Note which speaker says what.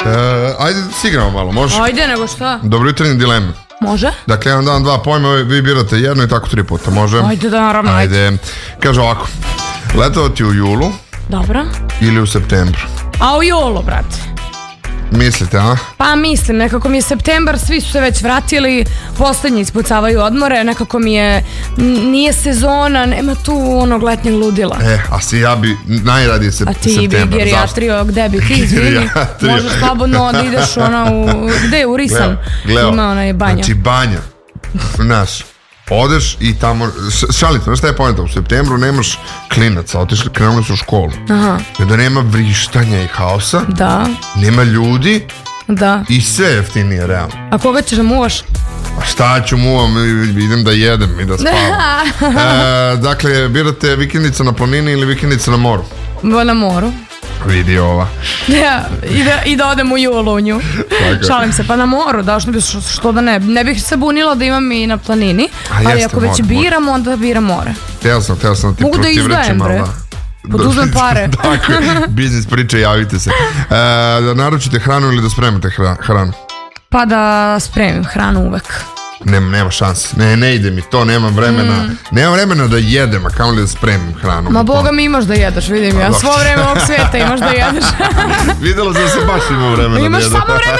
Speaker 1: Ajde da si igramo malo, može?
Speaker 2: Ajde, nego šta?
Speaker 1: Dobro jutarnje dileme.
Speaker 2: Može?
Speaker 1: Dakle, jedan dan, dva pojma, vi birate jedno i tako 3 puta, može?
Speaker 2: Ajde, da, naravno,
Speaker 1: ajde. Kaže ovako, letovati u julu
Speaker 2: Dobro.
Speaker 1: ili u septembru?
Speaker 2: A u julu, brate.
Speaker 1: Mislite, a?
Speaker 2: Pa mislim, nekako mi je septembar, svi su se već vratili, poslednji ispucavaju odmore, nekako mi je, nije sezona, nema tu onog letnjeg ludila.
Speaker 1: A ja bi najradije
Speaker 2: A ti
Speaker 1: septembar.
Speaker 2: bi gerijatrio, gde bi ti, izvini? Možeš slobodno da ideš gde je u Risan? Ima onaj banja.
Speaker 1: Znači banja, znaš, odeš i tamo, šalite, znaš šta je pojenta, u septembru nemaš klinaca, krenuli su u školu.
Speaker 2: Aha.
Speaker 1: Da nema vrištanja i haosa,
Speaker 2: Da.
Speaker 1: nema ljudi
Speaker 2: Da.
Speaker 1: i sve jeftinije, realno.
Speaker 2: A koga ćeš da muvaš?
Speaker 1: A šta ću muvam, idem da jedem i da spavam. Dakle, birate vikendica na planini ili vikendica na moru?
Speaker 2: Na moru.
Speaker 1: Vidi ova.
Speaker 2: I da odem u julu u nju. Šalim se, pa na moru, da, što da ne. Ne bih se bunila da imam i na planini, ali ako već biram, onda biram more.
Speaker 1: Htio sam da ti protivrečim, ali da.
Speaker 2: Poduzmem pare.
Speaker 1: Dakle, biznis priče, javite se. Da naručite hranu ili da spremate hranu?
Speaker 2: Pa da spremim hranu uvek.
Speaker 1: Nema šanse. Ne ide mi to, nemam vremena. Nemam vremena da jedem, a kamo li da spremim hranu.
Speaker 2: Ma boga mi imaš da jedeš, vidim ja. Svo vreme ovog sveta imaš da jedeš.
Speaker 1: Vidjelo sam da se baš ima vremena da jedem.
Speaker 2: Imaš samo vremena